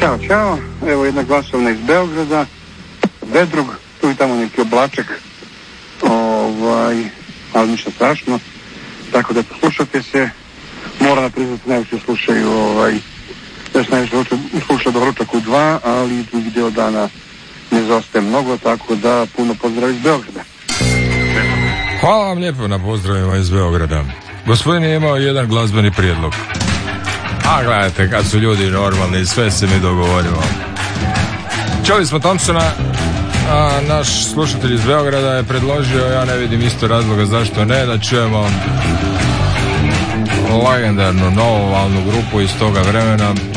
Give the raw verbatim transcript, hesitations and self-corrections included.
Ćao, čao. Evo jedna glasovna iz Beograda. Vedrug, tu i tamo neki oblačak. Ovaj, ali ništa strašno. Tako da poslušate se. Moram da priznati, najviše slušaju, ovaj, još najviše sluša do ručak u dva, ali drugi dio dana ne zostaje mnogo, tako da puno pozdrav iz Beograda. Hvala vam lijepo na pozdravima iz Beograda. Gospodin je imao jedan glazbeni prijedlog. A gledajte, kad su ljudi normalni, sve se mi dogovorimo. Čuli smo Thompsona, a naš slušatelj iz Beograda je predložio, ja ne vidim isto razloga zašto ne, da čujemo legendarnu novovalnu grupu iz toga vremena,